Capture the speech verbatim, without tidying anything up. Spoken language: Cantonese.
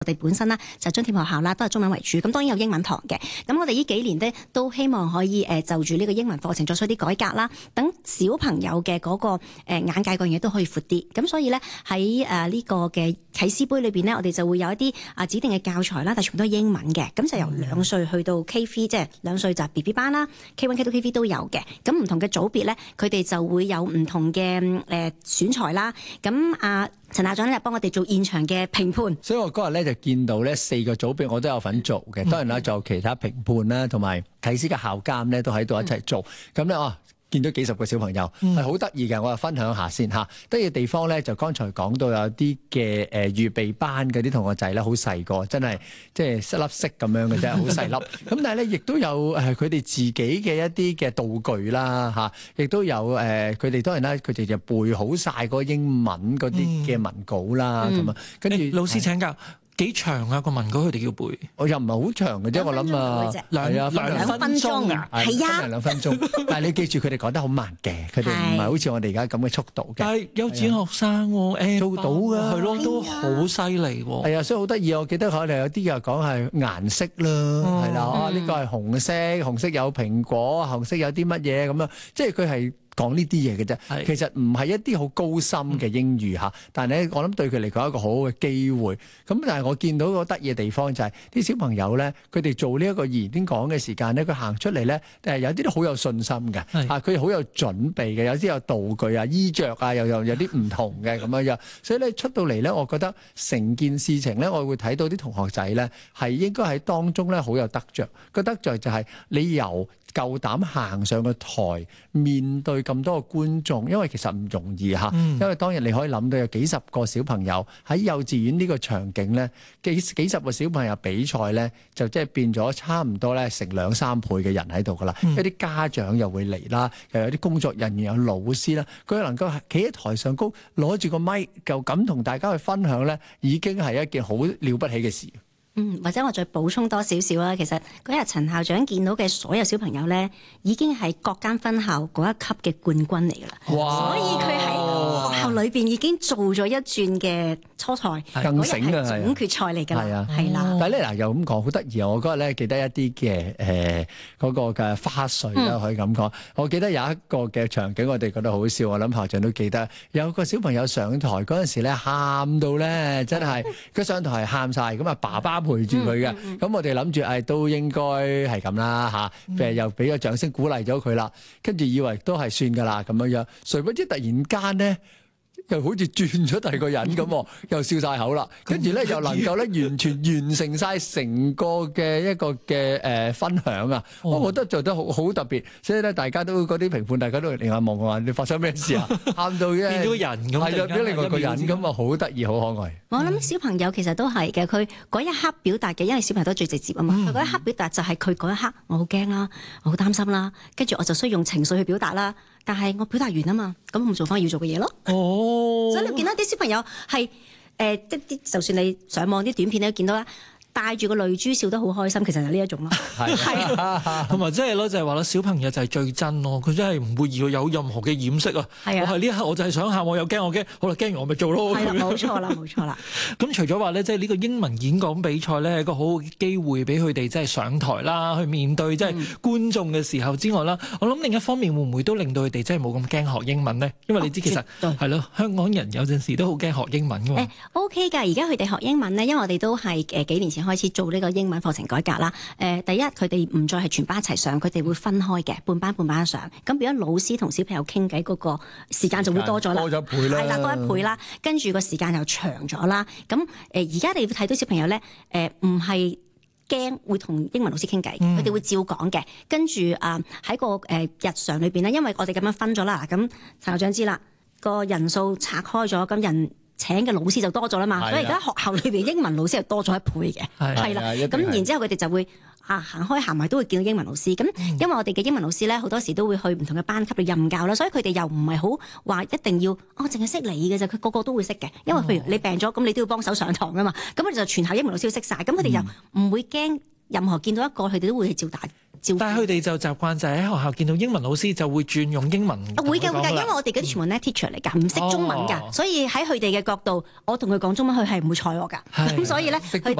我哋本身啦就津貼學校啦，都係中文為主，咁當然有英文堂嘅。咁我哋呢幾年呢，都希望可以誒就住呢個英文課程作出啲改革啦，等小朋友嘅嗰個誒眼界嗰樣嘢都可以闊啲。咁所以咧喺誒呢個嘅啟思杯裏邊呢，我哋就會有一啲啊指定嘅教材啦，但全部都係英文嘅。咁就由兩歲去到 K 三，即係兩歲就 B B 班啦 ，K 一 K 二 K 三都有嘅。咁唔同嘅組別咧，佢哋就會有唔同嘅誒選材啦。咁啊陳校長咧幫我哋做現場嘅評判。 所以我嗰日咧就見到咧四個組別我都有份做嘅，當然啦仲有其他評判啦，同埋啟思嘅校監咧都喺度一齊做。咁咧哦。見到幾十個小朋友係好得意嘅，我就分享下先嚇。得意嘅地方咧，就剛才講到有啲嘅誒預備班嗰啲同學仔咧，好細個，真係即係濕粒色咁樣嘅啫，好細粒。咁但係咧，亦都有誒佢哋自己嘅一啲嘅道具啦嚇，亦都有誒佢哋當然啦，佢哋就背好晒嗰個英文嗰啲嘅文稿啦咁啊。跟住老師請教。幾長啊個文稿佢哋要背？ 我又唔係好長嘅啫，我諗啊， 兩兩兩分鐘啊，係啊， 兩分鐘。但係你記住，佢哋講得好慢嘅，佢哋唔係好似我哋而家咁嘅速度嘅。 但係幼稚園學生誒做到㗎， 係咯，都好犀利喎。 係啊，所以好得意。我記得佢哋有啲又講係顏色啦，係啦，啊呢個係紅色，紅色有蘋果，紅色有啲乜嘢咁樣，即係佢係。講呢啲嘢嘅啫，其實唔係一啲好高深嘅英語嚇，但係咧我諗對佢嚟講係一個好好嘅機會。咁但係我見到個得意嘅地方就係、是、啲小朋友咧，佢哋做呢一個言篇講嘅時間咧，佢行出嚟咧，誒有啲都好有信心嘅，嚇佢好有準備嘅，有啲有道具啊、衣着啊，又又有啲唔同嘅咁樣樣。所以咧出到嚟咧，我覺得成件事情咧，我會睇到啲同學仔咧係應該喺當中咧好有得着。個得着就係你由夠膽行上個台面對咁多個觀眾，因為其實唔容易嚇。嗯、因為當日你可以諗到有幾十個小朋友喺幼稚園呢個場景咧，幾幾十個小朋友比賽咧，就即係變咗差唔多咧成兩三倍嘅人喺度噶啦。一啲、嗯、家長又會嚟啦，又有啲工作人員有老師啦，佢能夠企喺台上高攞住個咪，就咁同大家去分享咧，已經係一件好了不起嘅事。 嗯，或者我再補充多少少啦。其實嗰日陳校長見到嘅所有小朋友咧，已經係各間分校嗰一級嘅冠軍嚟㗎啦。哇！所以佢喺學校裏邊已經做咗一轉嘅初賽， 更醒啊！ 係總決賽嚟㗎啦。係啊，係啦。 但係咧嗱，又咁講好得意啊！我嗰日咧記得一啲嘅誒嗰個嘅花絮啦，可以咁講。我記得有一個嘅場景，我哋覺得好笑。我諗校長都記得，有個小朋友上台嗰陣時咧，喊到咧真係佢上台喊晒。咁啊爸爸陪住佢嘅，咁、嗯嗯、我哋諗住誒都應該係咁啦嚇，誒、嗯、又俾個掌聲鼓勵咗佢啦，跟住以為都係算噶啦咁樣樣，誰不知突然間咧又好似轉咗第二個人咁，又笑晒口啦，跟住咧又能夠咧完全完成晒成個嘅一個嘅誒分享啊！哦、我覺得做得好好特別，所以咧大家都嗰啲評判，大家都另外望我話你發生咩事啊？喊到嘅變咗人咁， 係啊，變咗另外個人咁啊，好得意，好可愛。 我諗小朋友其實都係嘅，佢嗰一刻表達嘅，因為小朋友都最直接啊嘛。佢嗰、嗯、一刻表達就係佢嗰一刻，我好驚啦，我好擔心啦，跟住我就需要用情緒去表達啦。但係我表達完啊嘛，咁我做翻要做嘅嘢咯。哦，所以你見到啲小朋友係誒，即啲、呃、就算你上網啲短片你都見到啦。帶住個淚珠笑得好開心，其實係呢一種咯，係同埋即係咯，就係話啦，小朋友就係最真咯，佢真係唔會要有任何嘅掩飾啊。係啊，我係呢一刻我就係想喊，我又驚我驚，好啦，驚完我咪做咯。 係啦，冇錯啦，冇錯啦。 咁除咗話咧，即係呢個英文演講比賽咧，係一個好好嘅機會俾佢哋即係上台啦，去面對即係觀眾嘅時候之外啦，嗯、我諗另一方面會唔會都令到佢哋真係冇咁驚學英文呢？因為你知其實係咯，香港人有陣時都好驚學英文㗎嘛。誒 OK 㗎，而家佢哋學英文呢，因為我哋都係誒幾年前開始做呢個英文課程改革啦。誒、呃，第一佢哋唔再係全班一齊上，佢哋會分開嘅，半班半班上。咁變咗老師同小朋友傾偈嗰個時間就會多咗啦， 多咗一倍啦， 係啦，多一倍啦。跟住個時間又長咗啦。咁誒，而家你會睇到小朋友咧，誒唔係驚會同英文老師傾偈，佢哋、嗯、會照講嘅。跟住啊喺個誒日常裏邊咧，因為我哋咁樣分咗啦。咁陳校長知啦，個人數拆開咗，咁人請嘅老師就多咗啦嘛，的所以而家學校裏邊英文老師係多咗一倍嘅，係啦。咁然之後佢哋就會啊行開行埋都會見到英文老師。咁、嗯、因為我哋嘅英文老師咧，好多時都會去唔同嘅班級度任教啦，所以佢哋又唔係好話一定要哦，淨係識你嘅啫，佢個個都會識嘅。因為譬如你病咗，咁你都要幫手上堂噶嘛，咁佢哋就全校英文老師都識晒，咁佢哋又唔會驚任何見到一個，佢哋都會去照打。 招呼。 但係佢哋就習慣就係喺學校見到英文老師就會轉用英文。 會嘅會㗎，因為我哋嗰啲全部 net teacher 嚟㗎，唔識中文㗎， 哦、 所以喺佢哋嘅角度，我同佢講中文，佢係唔會睬我㗎。咁所以咧，佢